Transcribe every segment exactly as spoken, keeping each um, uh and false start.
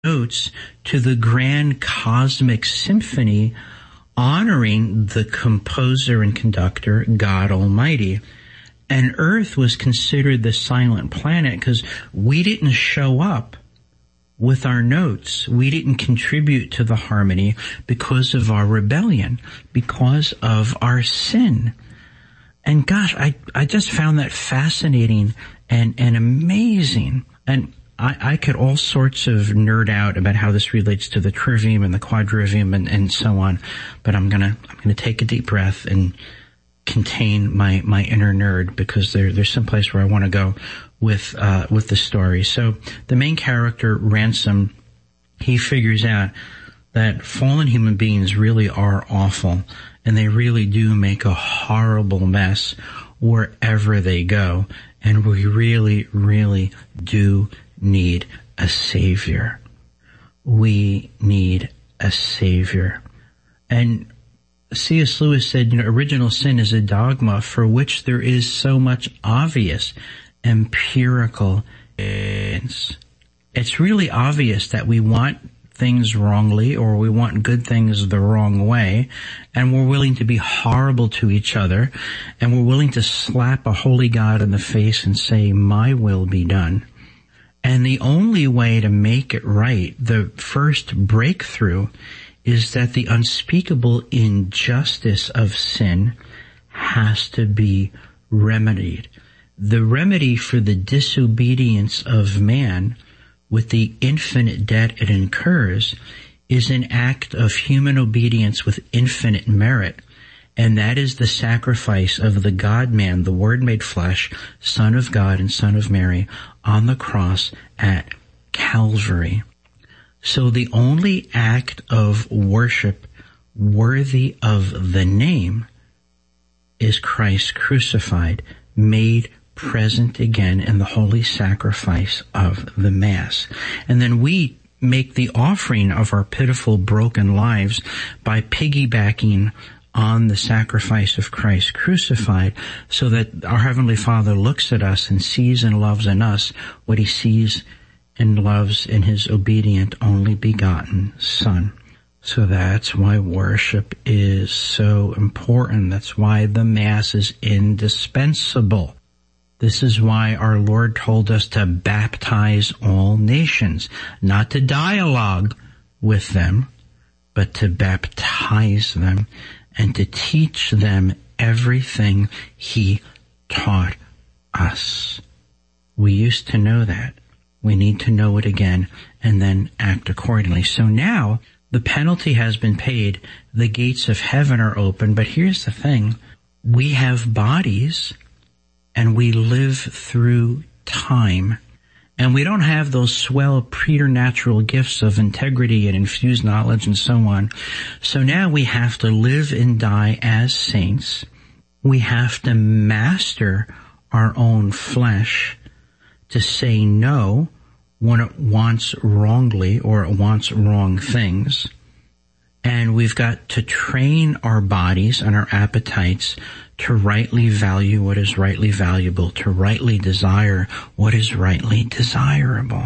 notes to the grand cosmic symphony honoring the composer and conductor, God Almighty. And Earth was considered the silent planet because we didn't show up with our notes. We didn't contribute to the harmony because of our rebellion, because of our sin. And gosh, I, I just found that fascinating and, and amazing. And I, I could all sorts of nerd out about how this relates to the trivium and the quadrivium and, and so on. But I'm gonna, I'm gonna take a deep breath and contain my, my inner nerd because there, there's some place where I want to go with, uh, with the story. So the main character, Ransom, he figures out that fallen human beings really are awful and they really do make a horrible mess wherever they go. And we really, really do need a savior. We need a savior. And C S Lewis said, you know, original sin is a dogma for which there is so much obvious empirical evidence. It's really obvious that we want things wrongly or we want good things the wrong way, and we're willing to be horrible to each other, and we're willing to slap a holy God in the face and say, my will be done. And the only way to make it right, the first breakthrough, is that the unspeakable injustice of sin has to be remedied. The remedy for the disobedience of man with the infinite debt it incurs is an act of human obedience with infinite merit. And that is the sacrifice of the God-man, the Word made flesh, Son of God and Son of Mary, on the cross at Calvary. So the only act of worship worthy of the name is Christ crucified, made present again in the holy sacrifice of the Mass. And then we make the offering of our pitiful, broken lives by piggybacking on the sacrifice of Christ crucified, so that our Heavenly Father looks at us and sees and loves in us what He sees and loves in His obedient, only begotten Son. So that's why worship is so important. That's why the Mass is indispensable. This is why our Lord told us to baptize all nations, not to dialogue with them, but to baptize them and to teach them everything He taught us. We used to know that. We need to know it again and then act accordingly. So now the penalty has been paid. The gates of heaven are open. But here's the thing. We have bodies and we live through time. And we don't have those swell preternatural gifts of integrity and infused knowledge and so on. So now we have to live and die as saints. We have to master our own flesh to say no when it wants wrongly or it wants wrong things. And we've got to train our bodies and our appetites to rightly value what is rightly valuable, to rightly desire what is rightly desirable.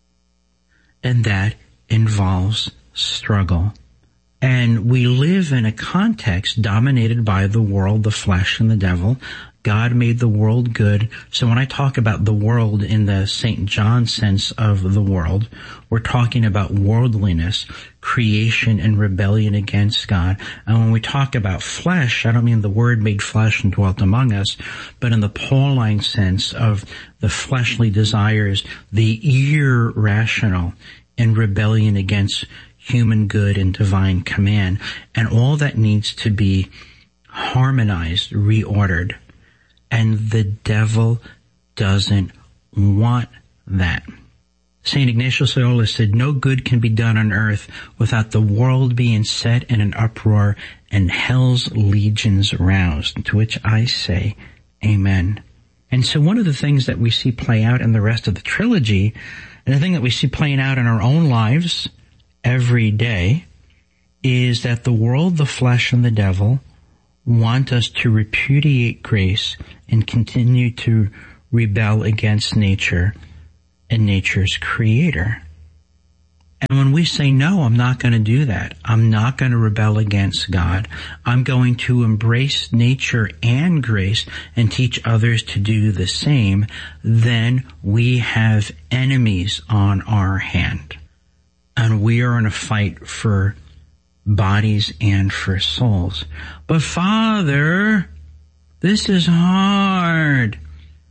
And that involves struggle. And we live in a context dominated by the world, the flesh, and the devil. God made the world good. So when I talk about the world in the Saint John sense of the world, we're talking about worldliness, creation, and rebellion against God. And when we talk about flesh, I don't mean the Word made flesh and dwelt among us, but in the Pauline sense of the fleshly desires, the irrational, in rebellion against human good and divine command. And all that needs to be harmonized, reordered. And the devil doesn't want that. Saint Ignatius Loyola said, no good can be done on earth without the world being set in an uproar and hell's legions roused, to which I say, amen. And so one of the things that we see play out in the rest of the trilogy, and the thing that we see playing out in our own lives every day, is that the world, the flesh, and the devil want us to repudiate grace and continue to rebel against nature and nature's creator. And when we say, no, I'm not going to do that, I'm not going to rebel against God, I'm going to embrace nature and grace and teach others to do the same, then we have enemies on our hand. And we are in a fight for bodies and for souls. But Father, this is hard.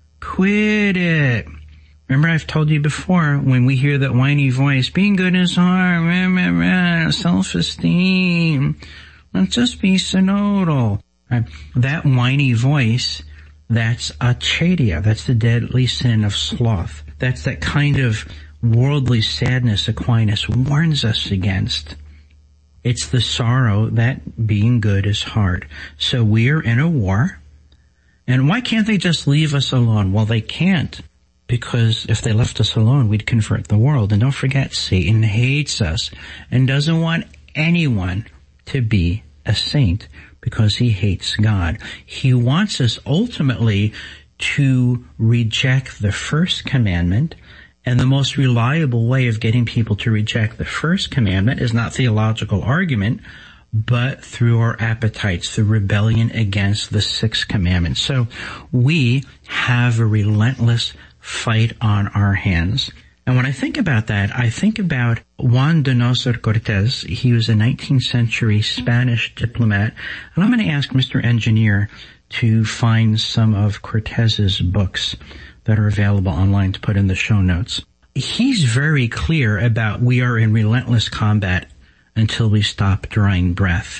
Quit it. Remember, I've told you before, when we hear that whiny voice, being good is hard, meh, meh, meh, self-esteem, let's just be synodal. Right? That whiny voice, that's acedia. That's the deadly sin of sloth. That's that kind of worldly sadness Aquinas warns us against. It's the sorrow that being good is hard. So we are in a war. And why can't they just leave us alone? Well, they can't. Because if they left us alone, we'd convert the world. And don't forget, Satan hates us and doesn't want anyone to be a saint because he hates God. He wants us ultimately to reject the first commandment. And the most reliable way of getting people to reject the first commandment is not theological argument, but through our appetites, the rebellion against the sixth commandment. So we have a relentless fight on our hands. And when I think about that, I think about Juan Donoso Cortés. He was a nineteenth century Spanish diplomat. And I'm going to ask Mister Engineer to find some of Cortés's books that are available online to put in the show notes. He's very clear about we are in relentless combat until we stop drawing breath.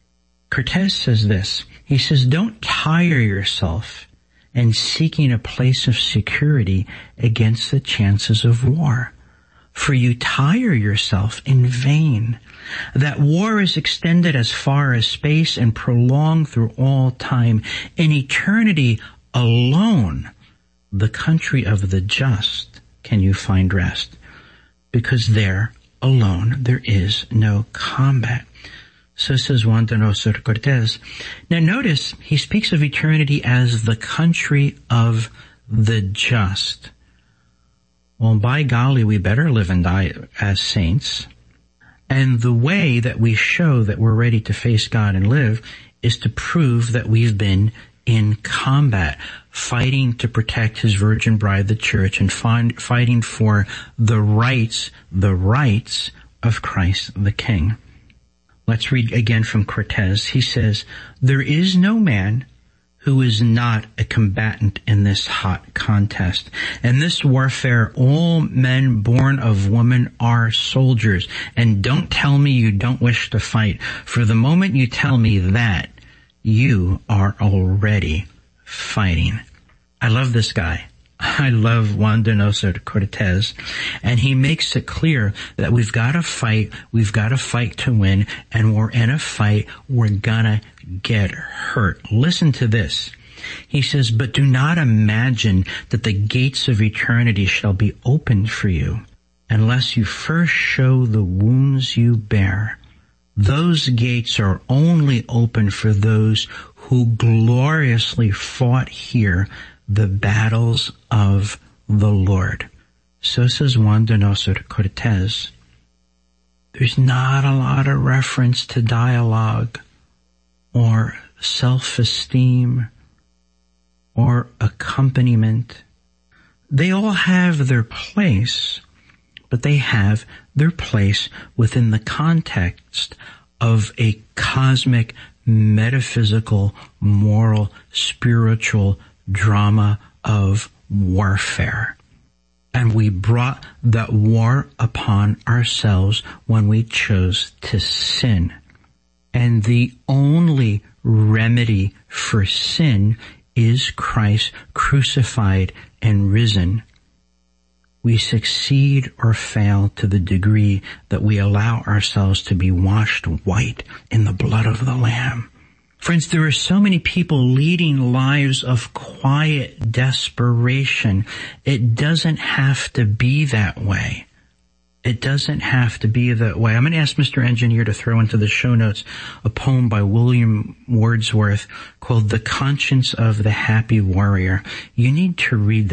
Cortés says this. He says, don't tire yourself and seeking a place of security against the chances of war. For you tire yourself in vain. That war is extended as far as space and prolonged through all time. In eternity alone, the country of the just, can you find rest? Because there alone there is no combat. So says Juan Donoso Cortés. Now notice, he speaks of eternity as the country of the just. Well, by golly, we better live and die as saints. And the way that we show that we're ready to face God and live is to prove that we've been in combat, fighting to protect his virgin bride, the church, and find, fighting for the rights, the rights of Christ the King. Let's read again from Cortés. He says, there is no man who is not a combatant in this hot contest. In this warfare, all men born of woman are soldiers. And don't tell me you don't wish to fight. For the moment you tell me that, you are already fighting. I love this guy. I love Juan Donoso Cortés, and he makes it clear that we've got to fight, we've got to fight to win, and we're in a fight, we're gonna get hurt. Listen to this. He says, but do not imagine that the gates of eternity shall be opened for you unless you first show the wounds you bear. Those gates are only open for those who gloriously fought here the battles of the Lord. So says Juan Donoso Cortés. There's not a lot of reference to dialogue or self-esteem or accompaniment. They all have their place, but they have their place within the context of a cosmic, metaphysical, moral, spiritual drama of warfare. And we brought that war upon ourselves when we chose to sin. And the only remedy for sin is Christ crucified and risen. We succeed or fail to the degree that we allow ourselves to be washed white in the blood of the Lamb. Friends, there are so many people leading lives of quiet desperation. It doesn't have to be that way. It doesn't have to be that way. I'm going to ask Mister Engineer to throw into the show notes a poem by William Wordsworth called The Conscience of the Happy Warrior. You need to read that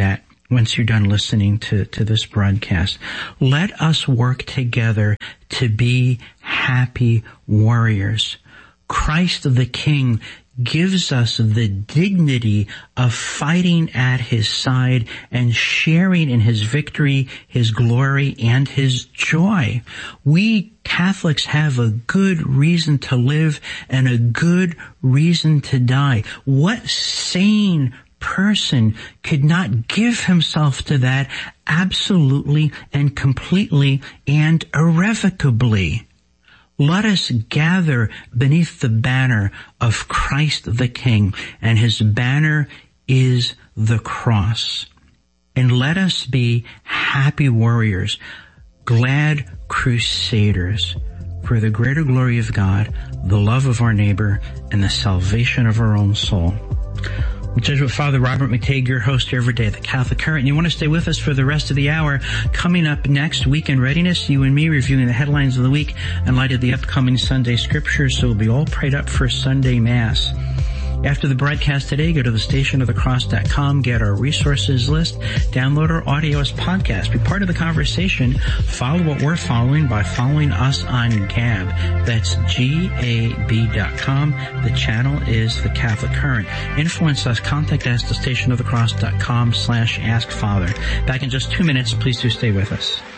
once you're done listening to, to this broadcast. Let us work together to be happy warriors. Christ the King gives us the dignity of fighting at his side and sharing in his victory, his glory, and his joy. We Catholics have a good reason to live and a good reason to die. What sane person could not give himself to that absolutely and completely and irrevocably? Let us gather beneath the banner of Christ the King, and his banner is the cross. And let us be happy warriors, glad crusaders for the greater glory of God, the love of our neighbor, and the salvation of our own soul. Jesuit Father Robert McTeigue, your host here every day at the Catholic Current. And you want to stay with us for the rest of the hour. Coming up next, Weekend Readiness, you and me reviewing the headlines of the week in light of the upcoming Sunday scriptures, so we'll be all prayed up for Sunday Mass. After the broadcast today, go to the station of the cross dot com, get our resources list, download our audio as podcast. Be part of the conversation. Follow what we're following by following us on Gab. That's G A B dot com. The channel is the Catholic Current. Influence us. Contact us at the station of the cross dot com slash ask father. Back in just two minutes. Please do stay with us.